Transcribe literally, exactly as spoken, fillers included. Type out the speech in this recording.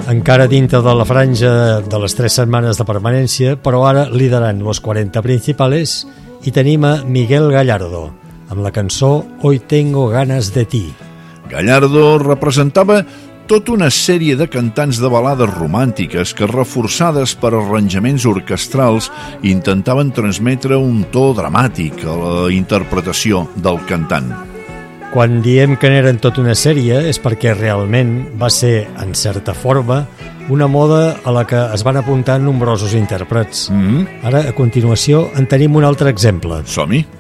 encara dintre de la franja de les tres setmanes de permanència, però ara liderant los quaranta principales, i tenim a Miguel Gallardo, amb la cançó Hoy tengo ganas de ti. Gallardo representava tota una sèrie de cantants de balades romàntiques que, reforçades per arranjaments orquestrals, intentaven transmetre un to dramàtic a la interpretació del cantant. Quan diem que n'eren tota una sèrie és perquè realment va ser, en certa forma, una moda a la que es van apuntar nombrosos intèrprets. Mm-hmm. Ara, a continuació, en tenim un altre exemple. Som-hi!